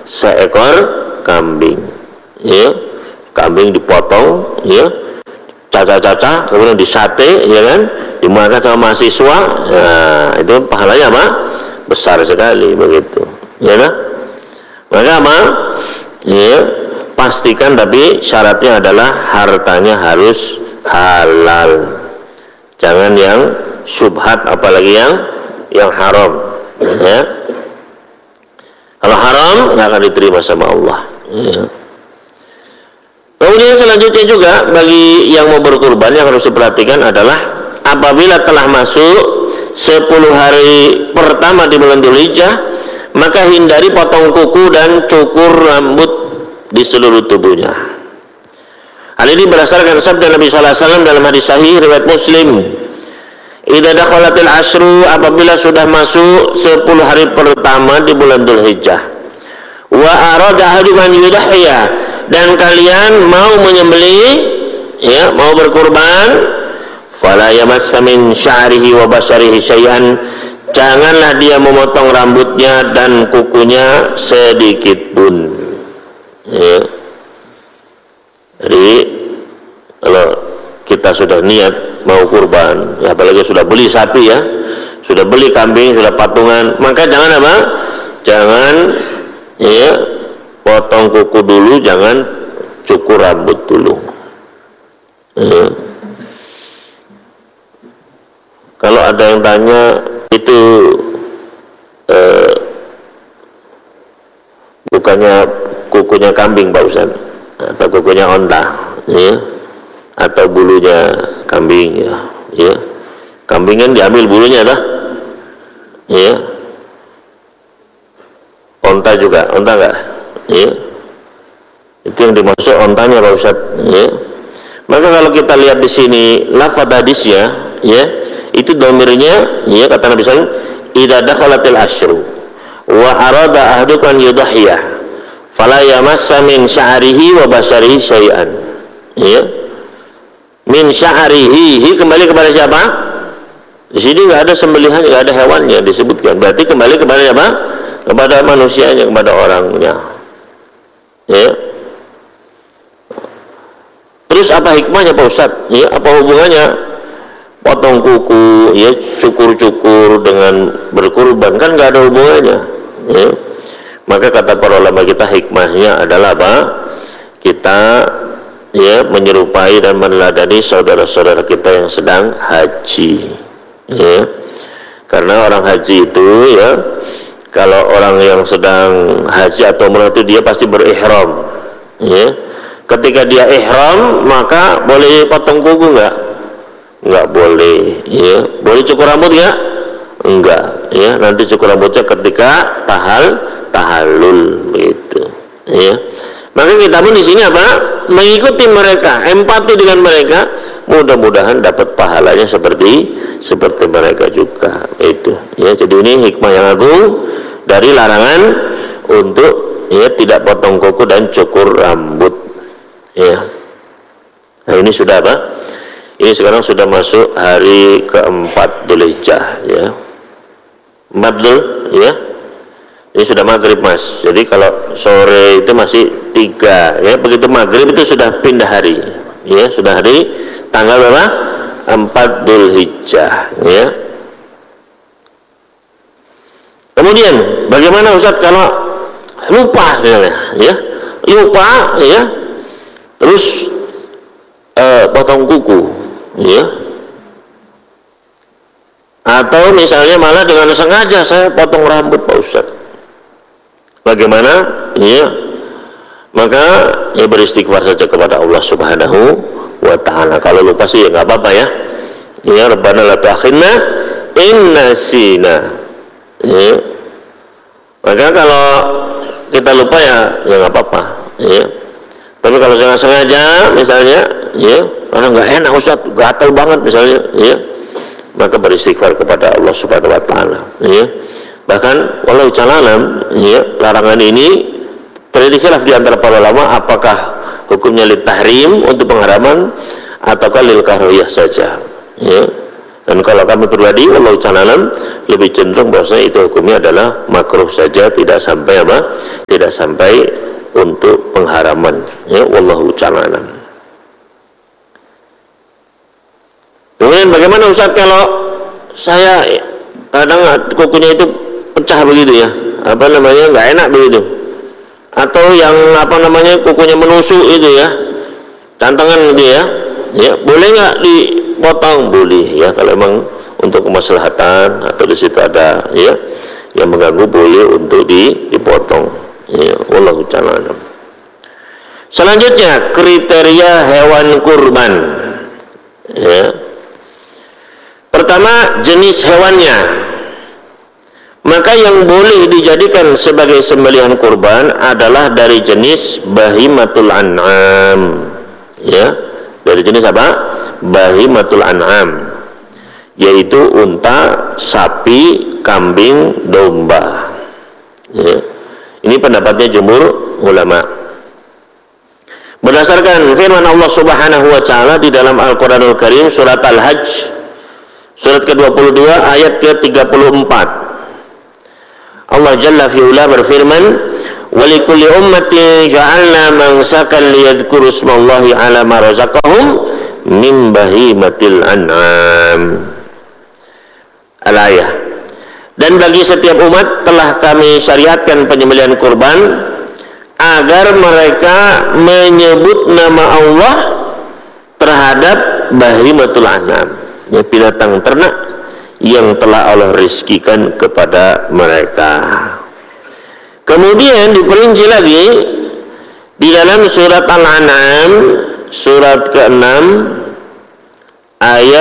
seekor kambing. Ya, kambing dipotong, ya, caca-caca, kemudian disate, ya kan, dimakan sama mahasiswa. Nah, itu pahalanya apa? Besar sekali begitu. Ya kan? Maka apa? Ya, pastikan, tapi syaratnya adalah hartanya harus halal. Jangan yang syubhat, apalagi yang haram. Ya. Kalau haram nggak akan diterima sama Allah. Ya. Kemudian selanjutnya juga bagi yang mau berkurban yang harus diperhatikan adalah apabila telah masuk 10 hari pertama di bulan Dzulhijjah, maka hindari potong kuku dan cukur rambut di seluruh tubuhnya. Hal ini berdasarkan sabda Nabi sallallahu alaihi wasallam dalam hadis sahih riwayat Muslim. Idza dakhalatil asyru, apabila sudah masuk 10 hari pertama di bulan Dzulhijjah, wa arada ahadukum an yudhiya, dan kalian mau menyembelih, ya, mau berkurban, fala yamassa min sya'rihi wa basarihi syai'an, janganlah dia memotong rambutnya dan kukunya sedikit pun. Ya. Jadi kalau kita sudah niat mau kurban, ya, apalagi sudah beli sapi, ya, sudah beli kambing, sudah patungan, maka jangan apa? Jangan, ya, potong kuku dulu, jangan cukur rambut dulu. Ya. Kalau ada yang tanya itu bukannya kukunya kambing Pak Ustaz, atau kukunya onta, ya, atau bulunya kambing, ya, ya. Kambing kan diambil bulunya, dah, ya. Onta juga, onta enggak, ya. Itu yang dimaksud ontanya Pak Ustaz, ya. Maka kalau kita lihat di sini lafadz hadisnya, ya, itu domirnya, ya, kata Nabi SAW, idza dakhalatil asyru wa arada ahadukum yudhiyah fala yamassa min sya'rihi wa basarihi syai'an. Ya. Min sya'rihi, kembali kepada siapa? Di sini enggak ada sembelihan, enggak ada hewannya disebutkan. Berarti kembali kepada siapa? Kepada manusianya, kepada orangnya. Ya. Terus apa hikmahnya Pak Ustaz? Ya, apa hubungannya potong kuku, ya, cukur-cukur dengan berkurban? Kan nggak ada hubungannya. Ya. Maka kata para ulama kita, hikmahnya adalah apa? Kita, ya, menyerupai dan meneladani saudara-saudara kita yang sedang haji. Ya. Karena orang haji itu, ya, kalau orang yang sedang haji atau umrah itu dia pasti berihram. Ya. Ketika dia ihram, maka boleh potong kuku enggak? Enggak boleh, ya. Boleh cukur rambut enggak? Enggak, ya. Nanti cukur rambutnya ketika tahallul begitu, ya. Maka kita pun di sini apa? Mengikuti mereka, empati dengan mereka, mudah-mudahan dapat pahalanya seperti mereka juga. Itu, ya. Jadi ini hikmah yang agung dari larangan untuk, ya, tidak potong kuku dan cukur rambut. Ya. Nah, ini sudah apa? Ini sekarang sudah masuk hari keempat Dzulhijjah, ya. 4 Dzul, ya. Ini sudah maghrib, Mas. Jadi kalau sore itu masih 3, ya. Begitu maghrib itu sudah pindah hari, ya. Sudah hari tanggal berapa? 4 Dzulhijjah, ya. Kemudian bagaimana Ustaz kalau lupa, ya? Lupa, ya. Terus potong kuku, ya, atau misalnya malah dengan sengaja saya potong rambut Pak Ustaz, bagaimana? Ya, maka, ya, beristighfar saja kepada Allah Subhanahu wa Ta'ala. Kalau lupa sih ya nggak apa-apa, ya. Ya, Rabbana la tu'akhidna in nasina. Ya. Maka kalau kita lupa, ya nggak apa-apa, ya. Tapi kalau jangan sengaja, misalnya, ya, karena nggak enak Ustaz, gatal banget misalnya, ya, maka beristighfar kepada Allah Subhanahu wa Ta'ala, ya. Bahkan walau calalam, ya, larangan ini terjadi khilaf di antara para ulama, apakah hukumnya lil tahrim untuk pengharaman ataukah lil karahiyah saja, ya. Dan kalau kami pribadi, walau calalam, lebih cenderung bahwasanya itu hukumnya adalah makruh saja, tidak sampai apa? tidak sampai untuk pengharaman. Ya, wallahu ta'ala alam. Kemudian bagaimana Ustaz kalau saya kadang kukunya itu pecah begitu ya, nggak enak begitu, atau yang kukunya menusuk itu ya, cantengan gitu ya, boleh nggak dipotong? Boleh ya, kalau memang untuk kemaslahatan atau di situ ada ya yang mengganggu, boleh untuk dipotong. Ya, wallahu ta'ala alam. Selanjutnya kriteria hewan kurban. Ya. Pertama, jenis hewannya. Maka yang boleh dijadikan sebagai sembelihan kurban adalah dari jenis bahimatul an'am. Ya, dari jenis apa? Bahimatul an'am, yaitu unta, sapi, kambing, domba. Ya. Ini pendapatnya jumhur ulama. Berdasarkan firman Allah Subhanahu wa taala di dalam Al-Qur'anul Karim surat Al-Hajj surat ke-22 ayat ke-34. Allah Jalla fi'ula berfirman, "Wa likulli ummatin ja'alna mansakan liyadhkuru ismallahi 'ala ma razaqahum min bahimatil an'am." Al-ayah. Dan bagi setiap umat telah kami syariatkan penyembelihan kurban agar mereka menyebut nama Allah terhadap bahimatul an'am, ya, binatang ternak yang telah Allah rizkikan kepada mereka. Kemudian diperinci lagi di dalam surat Al-An'am surat ke-6 ayat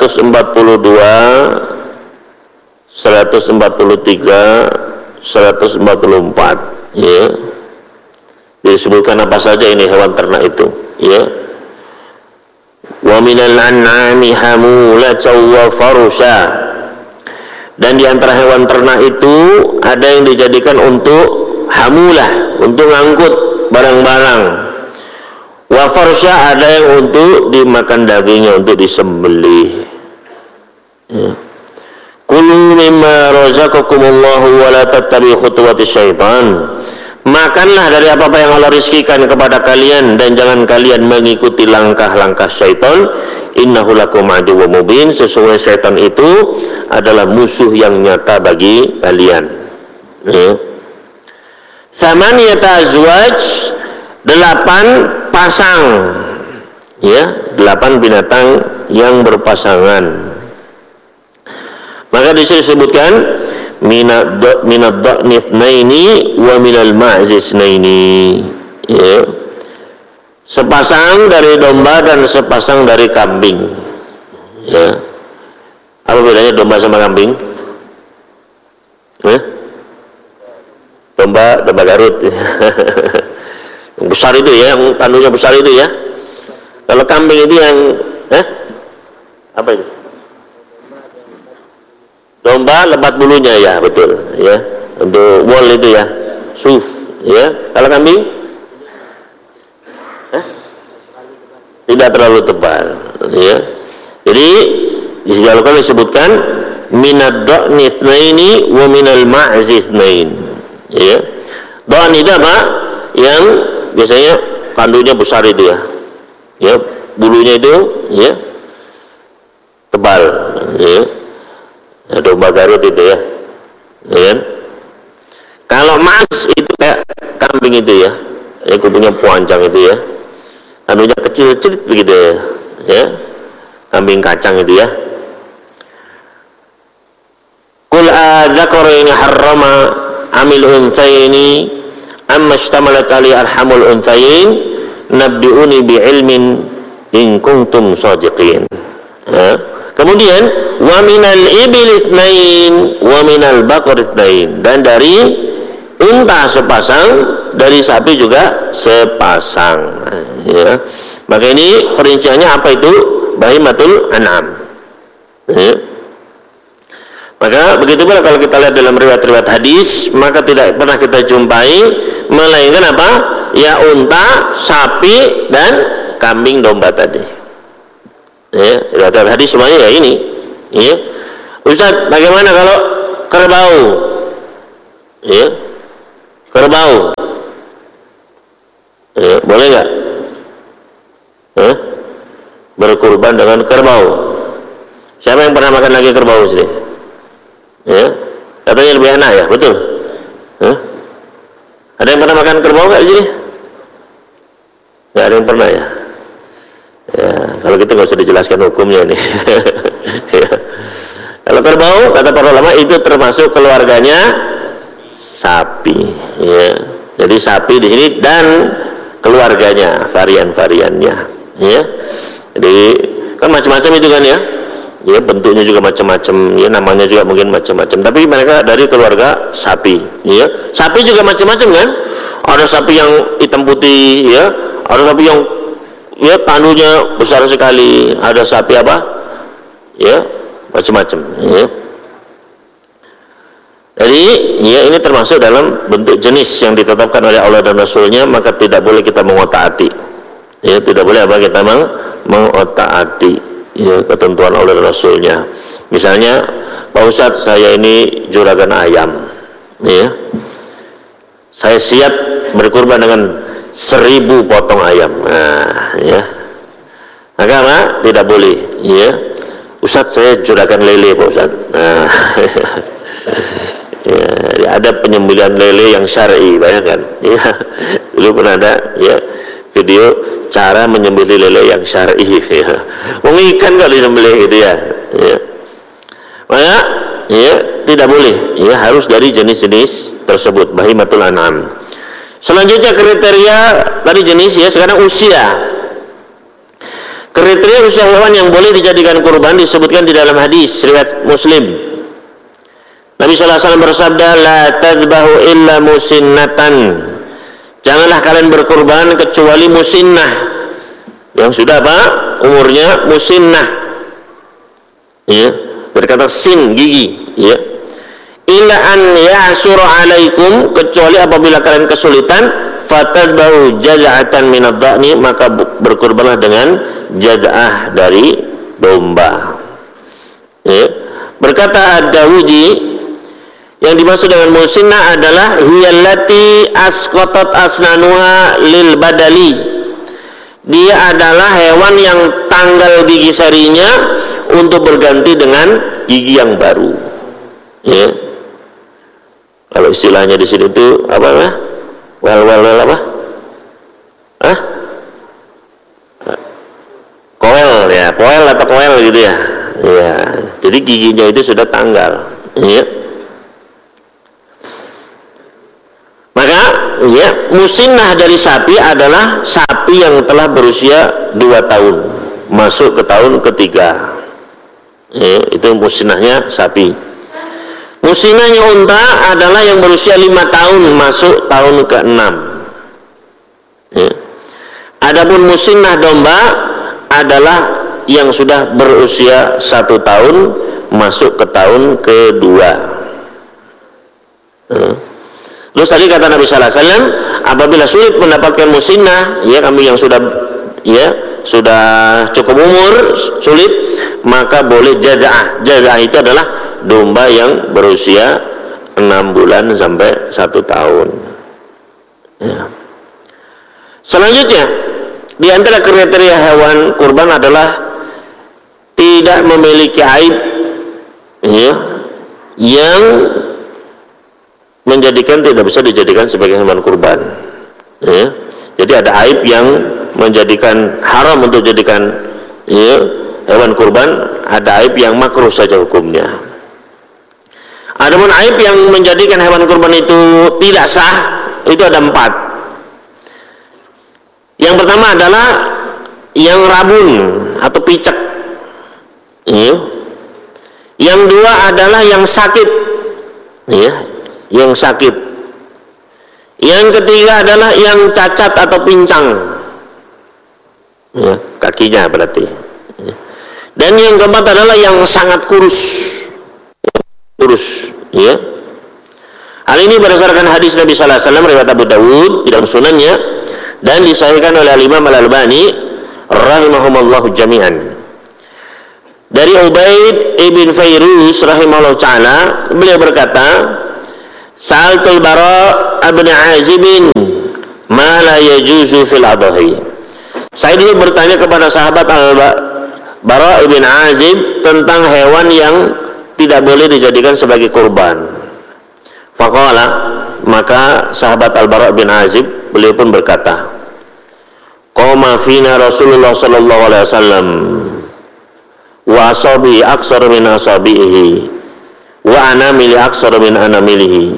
142, 143, 144, ya. Disebutkan apa saja ini hewan ternak itu, ya. Wa minal an'ami hamulatan wa farusha. Dan di antara hewan ternak itu ada yang dijadikan untuk hamulah, untuk ngangkut barang-barang. Wa farusha, ada yang untuk dimakan dagingnya, untuk disembelih. Ya. Kulu mimma razaqakumullahu wa la tattabi'u khutuwati syaitan. Makanlah dari apa-apa yang Allah rizkikan kepada kalian dan jangan kalian mengikuti langkah-langkah syaitan. Innahu lakum aduwwum mubin. Sesungguhnya syaitan itu adalah musuh yang nyata bagi kalian. Thamaniyata azwaj, 8 pasang. Ya, 8 binatang yang berpasangan. Maka di sini disebutkan minad dha'ni itsnaini wa minal ma'zi itsnaini. Ya. Sepasang dari domba dan sepasang dari kambing. Ya. Apa bedanya domba sama kambing? Domba Garut. Yang besar itu ya, yang tanduknya besar itu ya. Kalau kambing itu yang apa itu? Domba lebat bulunya, ya betul ya, untuk wool itu ya, suf ya. Kalau kambing tidak terlalu tebal ya. Jadi di sini Al-Qur'an disebutkan minad dha'ni itsnaini wa minal ma'zi itsnain, ya. Dha'n itu apa? Yang biasanya kandungnya besar itu ya, ya, bulunya itu ya tebal ya. Domba Garut itu ya, kan? Kalau mas itu kayak kambing itu ya, kubunya panjang itu ya, kandungnya kecil-kecil begitu ya, kambing kacang itu ya. Qul adzakaraini harrama amil unthayaini amma ishtamalat ali arhamul unthayain nabbi'uni bi'ilmin in kuntum shadiqin. Ya. Kemudian wa minal ibil itsnain wa minal baqar itsnain, dan dari unta sepasang, dari sapi juga sepasang. Ya. Maka ini perinciannya apa itu bahimatul an'am. Ya. Maka begitu pula kalau kita lihat dalam riwayat-riwayat hadis, maka tidak pernah kita jumpai melainkan apa? Ya, unta, sapi dan kambing domba tadi. Ya, riwayat hadis semuanya ya ini. Ya. Ustaz, bagaimana kalau kerbau? Ya. kerbau. Ya, boleh nggak? Berkurban dengan kerbau. Siapa yang pernah makan lagi kerbau sini? Ya, katanya lebih enak ya, betul? Ada yang pernah makan kerbau nggak di sini? Nggak ada yang pernah ya? Ya, kalau gitu nggak usah dijelaskan hukumnya nih. Ya. Kalau kerbau, kata para ulama itu termasuk keluarganya sapi. Ya. Jadi sapi di sini dan keluarganya, varian-variannya. Ya. Jadi kan macam-macam itu kan ya. Ya, bentuknya juga macam-macam, ya, namanya juga mungkin macam-macam. Tapi mereka dari keluarga sapi. Ya. Sapi juga macam-macam kan? Ada sapi yang hitam putih, ya. Ada sapi yang ya tandunya besar sekali, ada sapi apa? Ya, macam-macam. Ya. Jadi, ya ini termasuk dalam bentuk jenis yang ditetapkan oleh Allah dan Rasulnya, maka tidak boleh kita mengotak-atik. Ya, tidak boleh apa kita mengotak-atik ya ketentuan Allah dan Rasulnya. Misalnya, Pak Ustadz, saya ini juragan ayam, ya. Saya siap berkurban dengan 1000 potong ayam. Nah, ya. Maka apa? Tidak boleh, ya. Ustadz, saya juragan lele, Pak Ustadz. Nah, ya, ada penyembelihan lele yang syar'i, bayangkan. Ya, dulu pernah ada ya video cara menyembelih lele yang syar'i. Ya. Ikan kok disembelih gitu ya. Ya. Maka ya tidak boleh, ya harus dari jenis-jenis tersebut, bahimatul an'am. Selanjutnya kriteria tadi jenis ya, sekarang usia. Kriteria usia hewan yang boleh dijadikan kurban disebutkan di dalam hadis riwayat Muslim. Nabi sallallahu alaihi wasallam bersabda, "La tadbahu illa musinnatan." Janganlah kalian berkurban kecuali musinnah. Yang sudah apa? Umurnya musinnah. Ya, berkata sin gigi, ya. Illa an ya'suru alaikum, kecuali apabila kalian kesulitan, fatadbahu jaz'atan minad dha'ni, maka berkurbanlah dengan jaz'ah dari domba. Ya. Berkata Ad-Dawudi, yang dimaksud dengan musinnah adalah hiyallati asqatat asnanuha lil badali. Dia adalah hewan yang tanggal gigi sarinya untuk berganti dengan gigi yang baru. Ya. Kalau istilahnya di sini itu apa ya? Well apa? Hah? Koel ya, koel atau koel gitu ya. Ya, jadi giginya itu sudah tanggal. Ya. Maka ya, musinnah dari sapi adalah sapi yang telah berusia 2 tahun masuk ke tahun ketiga. Ya, itu musinnahnya sapi. Musinnahnya unta adalah yang berusia 5 tahun masuk tahun ke-6. Ya. Adapun musinnah domba adalah yang sudah berusia 1 tahun masuk ke tahun kedua. Ya. Terus tadi kata Nabi sallallahu alaihi wasallam, apabila sulit mendapatkan musinnah, ya kami yang sudah cukup umur sulit, maka boleh jaz'ah. Jaz'ah itu adalah domba yang berusia 6 bulan sampai 1 tahun. Ya. Selanjutnya, di antara kriteria hewan kurban adalah tidak memiliki aib, ya, yang menjadikan tidak bisa dijadikan sebagai hewan kurban. Ya. Jadi ada aib yang menjadikan haram untuk dijadikan ya, hewan kurban, ada aib yang makruh saja hukumnya. Adapun aib yang menjadikan hewan kurban itu tidak sah, itu ada 4. Yang pertama adalah yang rabun atau picek. Ya. Yang dua adalah yang sakit. Ya, yang sakit. Yang ketiga adalah yang cacat atau pincang. Ya, kakinya berarti. Ya. Dan yang keempat adalah yang sangat kurus. Ya. Hal ini berdasarkan hadis Nabi sallallahu alaihi wasallam riwayat Abu Dawud di dalam sunannya dan disahihkan oleh Imam Al-Albani rahimahumullahu jami'an. Dari Ubaid ibn Fairuz rahimahullah ta'ala, beliau berkata, Sa'altul Bara ibn Azib ma la yajuzu fil adhahi. Saya dulu bertanya kepada sahabat Al-Bara ibn Azib tentang hewan yang tidak boleh dijadikan sebagai kurban. Faqala, maka sahabat Al-Bara bin Azib beliau pun berkata, qama fina Rasulullah sallallahu alaihi wasallam wa asabi aksar min asabihi wa anamili aksar min anamilihi.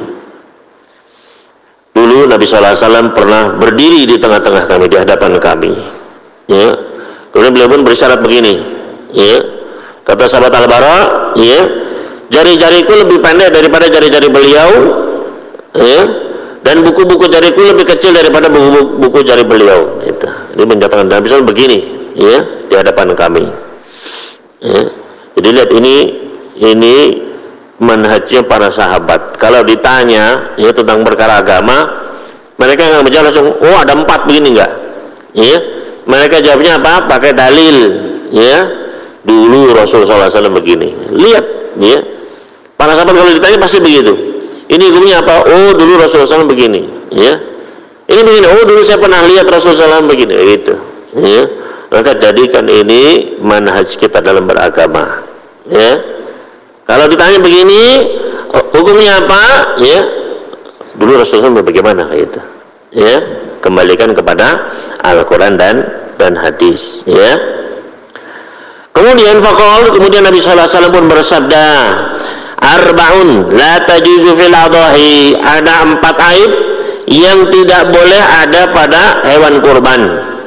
Dulu Nabi sallallahu alaihi wasallam pernah berdiri di tengah-tengah kami, di hadapan kami, ya. Kemudian beliau pun berisyarat begini, ya. Kata sahabat Al-Bara, ya, jari-jariku lebih pendek daripada jari-jari beliau, ya, dan buku-buku jariku lebih kecil daripada buku-buku jari beliau. Itu. Ini menyatakan Nabi sallallahu begini, ya, di hadapan kami. Ya. Jadi lihat ini manhajnya para sahabat. Kalau ditanya ya tentang perkara agama, mereka nggak menjawab langsung, oh ada 4 begini enggak, ya. Mereka jawabnya apa? Pakai dalil, ya. Dulu Rasulullah SAW begini. Lihat, ya. Para sahabat kalau ditanya pasti begitu. Ini hukumnya apa? Oh dulu Rasulullah SAW begini, ya. Ini begini. Oh dulu saya pernah lihat Rasulullah SAW begini, gitu, ya. Maka jadikan ini manhaj kita dalam beragama, ya. Kalau ditanya begini, hukumnya apa? Ya, dulu Rasulullah bagaimana kayak itu, ya. Kembalikan kepada Al-Quran dan hadis, ya. Kemudian kemudian Nabi sallallahu alaihi wasallam pun bersabda, arba'un la tajuzu fil adhahi, ada 4 aib yang tidak boleh ada pada hewan kurban.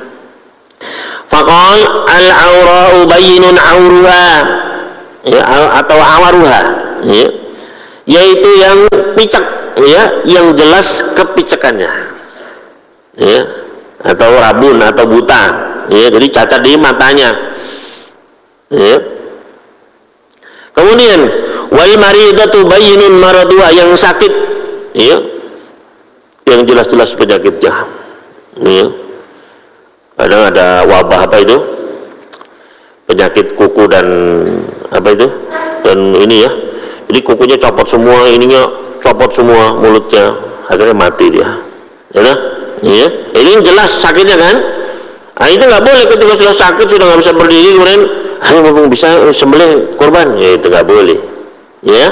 Faqal al-aura'u bayyinun auruha, ya, atau awaruha, ya, yaitu yang picak, ya, yang jelas kepicakannya, ya, atau rabun atau buta, ya, jadi cacat di matanya, ya. Kemudian wal maridatu bayyinun maraduha, yang sakit, ya, yang jelas-jelas penyakitnya, ya. Kadang ada wabah apa itu, penyakit kuku dan apa itu, dan ini, ya, jadi kukunya copot semua, ininya copot semua, mulutnya, akhirnya mati dia, ya, ya. Ini jelas sakitnya kan. Nah, itu nggak boleh ketika sudah sakit, sudah nggak bisa berdiri, kemudian mumpung bisa sembelih kurban, ya, itu nggak boleh, ya.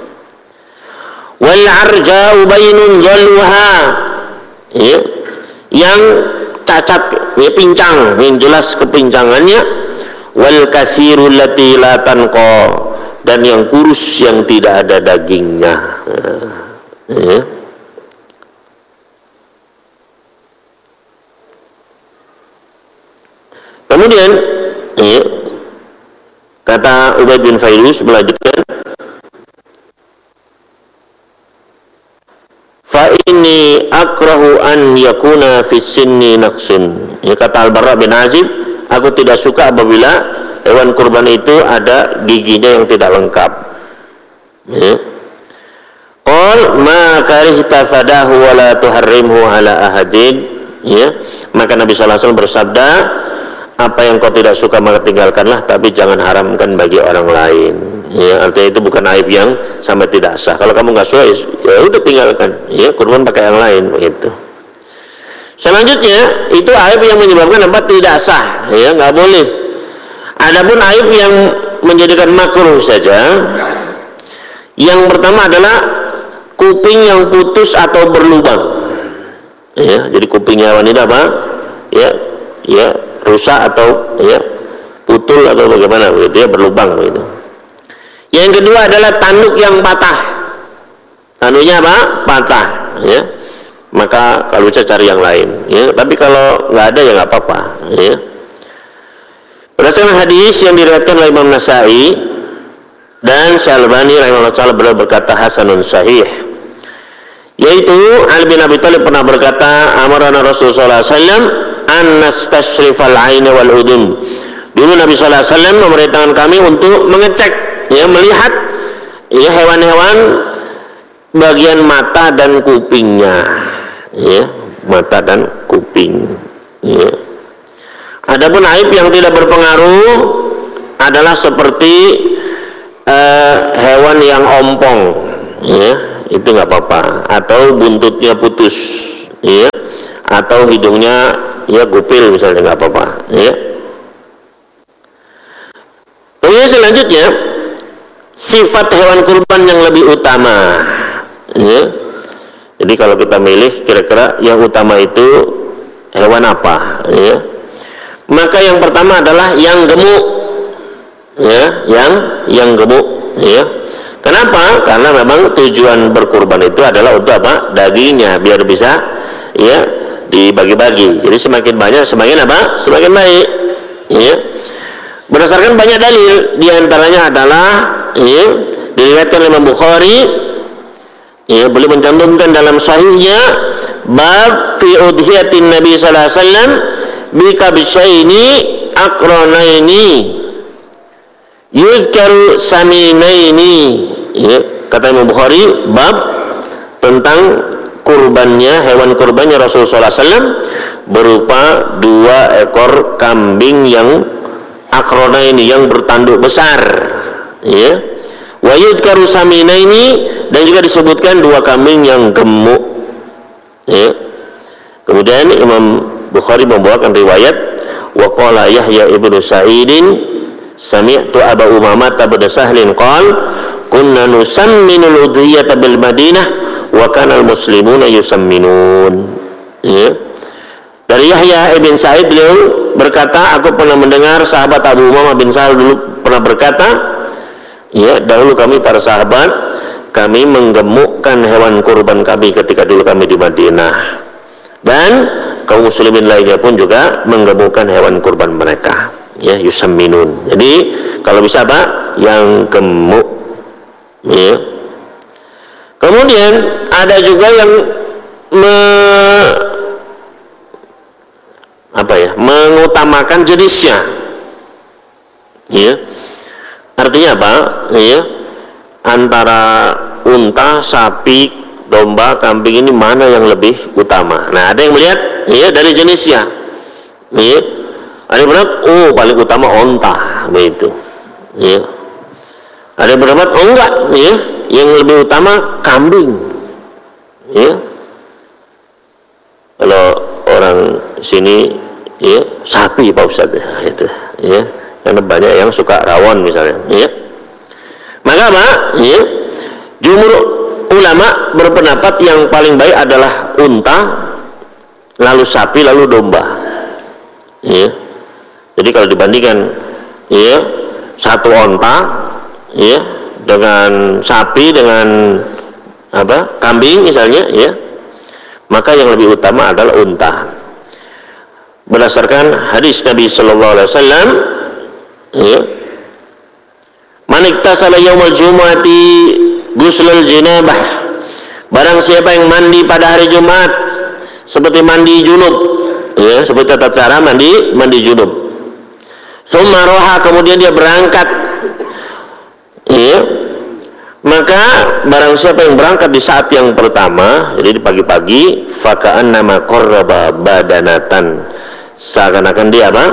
Wal arja'u bainun jalluha, ya, yang cacat, ya, pincang, yang jelas kepincangannya. Wal kasirul lati la tanqa, dan yang kurus yang tidak ada dagingnya, ya. Kemudian, ya, kata Ubaid bin Fairuz melanjutkan, fa inni akrahu an yakuna fis sinni naqsun, ya, kata Al-Bara bin Azib, aku tidak suka apabila hewan kurban itu ada giginya yang tidak lengkap, ya. Qul ma karihta fadahu wa la tuharrimhu ala ahadin, ya. Maka Nabi sallallahu alaihi wasallam bersabda, apa yang kau tidak suka maka tinggalkanlah, tapi jangan haramkan bagi orang lain, ya. Artinya itu bukan aib yang sampai tidak sah. Kalau kamu nggak suka, ya udah tinggalkan, ya, kurban pakai yang lain, begitu. Selanjutnya itu aib yang menyebabkan apa? Tidak sah, ya, nggak boleh. Adapun aib yang menjadikan makruh saja, yang pertama adalah kuping yang putus atau berlubang, ya. Jadi kupingnya hewan ini apa? Ya, ya, rusak atau, ya, putul atau bagaimana, begitu, ya, berlubang, begitu. Yang kedua adalah tanduk yang patah. Tanduknya apa? Patah, ya. Maka kalau bisa cari yang lain, ya. Tapi kalau nggak ada ya nggak apa-apa, ya. Berdasarkan hadis yang diriwayatkan oleh Imam Nasai dan Syalbani rahimahullah taala, beliau berkata hasanun sahih, yaitu Ali bin Abi Thalib pernah berkata, amarana Rasulullah SAW an nastashrifal aina wal udun. Dulu Nabi sallallahu alaihi wasallam memerintahkan kami untuk mengecek, ya, melihat, ya, hewan-hewan bagian mata dan kupingnya, ya, mata dan kuping, ya. Adapun aib yang tidak berpengaruh adalah seperti hewan yang ompong, ya, itu nggak apa-apa, atau buntutnya putus, ya, atau hidungnya ya gupil misalnya, nggak apa-apa, ya. Kemudian selanjutnya sifat hewan kurban yang lebih utama, ya. Jadi kalau kita milih kira-kira yang utama itu hewan apa, ya, maka yang pertama adalah yang gemuk, ya, yang gemuk, ya. Kenapa? Karena memang tujuan berkurban itu adalah untuk apa? Dagingnya biar bisa, ya, dibagi-bagi. Jadi semakin banyak semakin apa? Semakin baik, ya. Berdasarkan banyak dalil, diantaranya adalah, ya, diriwayatkan oleh Imam Bukhari, ya, beliau mencantumkan dalam sahihnya bab fi udhiyatin Nabi sallallahu alaihi wasallam bi kabsyaini aqranaini yudkaru saminaini, ya, kata Imam Bukhari, bab tentang kurbannya, hewan kurbannya Rasulullah SAW berupa 2 ekor kambing yang aqranaini, yang bertanduk besar, ya, wa yudkaru saminaini, dan juga disebutkan 2 kambing yang gemuk, ya. Kemudian Imam Bukhari membawakan riwayat wa qala Yahya ibnu Sa'idin sami'tu Aba Umamah bin Sahlin qala kunna nusamminul udhiyata bil Madinah wa kana al muslimuna yusamminun, ya. Dari Yahya ibn Sa'id, beliau berkata, aku pernah mendengar sahabat Abu Umamah bin Sahl dulu pernah berkata, ya, dahulu kami para sahabat, kami menggemukkan hewan kurban kami ketika dulu kami di Madinah, dan kaum muslimin lainnya pun juga menggemukkan hewan kurban mereka, ya, yusamminun. Jadi kalau bisa apa? Yang gemuk, ya. Kemudian ada juga yang mengutamakan jenisnya, ya. Artinya apa? Ya, antara unta, sapi, domba, kambing ini mana yang lebih utama? Nah, ada yang melihat, ya, dari jenisnya, ya. Ada yang berpendapat, oh paling utama unta, begitu, ya. Ada yang berpendapat, oh enggak, ya, yang lebih utama kambing, ya. Kalau orang sini, ya, sapi Pak Ustaz, itu, ya, karena banyak yang suka rawon misalnya, ya. Maka apa? Ya, jumhur ulama berpendapat yang paling baik adalah unta, lalu sapi, lalu domba, ya. Jadi kalau dibandingkan, ya, satu unta, ya, dengan sapi, dengan apa? Kambing misalnya, ya, maka yang lebih utama adalah unta. Berdasarkan hadis Nabi sallallahu alaihi wasallam, ya, man iktasala yaumul jumu'ati ghuslul janabah, barang siapa yang mandi pada hari Jumat seperti mandi junub, ya, seperti tata cara mandi junub, summa roha, kemudian dia berangkat, ya, maka barang siapa yang berangkat di saat yang pertama, jadi di pagi-pagi, faka'annama qarraba badanatan, seakan-akan dia apa?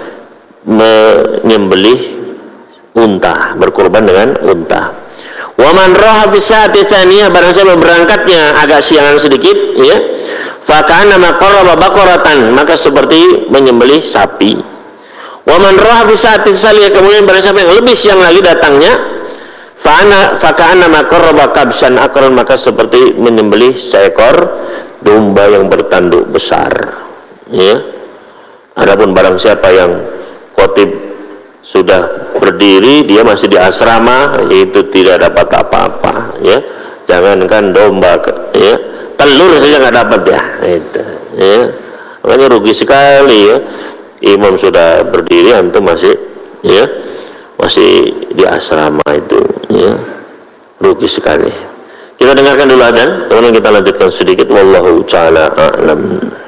Menyembelih unta, berkorban dengan unta. Wa man raha fi sa'ati tsaniyah, barang siapa berangkatnya agak siangan sedikit, ya, faka'annama qarraba baqaratan, maka seperti menyembelih sapi. Wa man raha fi sa'ati tsaliyah, kemudian barang siapa yang lebih siang lagi datangnya, faka'annama qarraba kabsan akron, maka seperti menyembelih seekor domba yang bertanduk besar, ya. Adapun barang siapa yang khotib sudah berdiri, dia masih di asrama, itu tidak dapat apa-apa, ya. Jangankan domba, ya, telur saja nggak dapat, ya, itu, ya. Makanya rugi sekali, ya. Imam sudah berdiri, antum masih, ya, masih di asrama, itu, ya, rugi sekali. Kita dengarkan dulu adzan, kemudian kita lanjutkan sedikit. Wallahu ta'ala a'lam.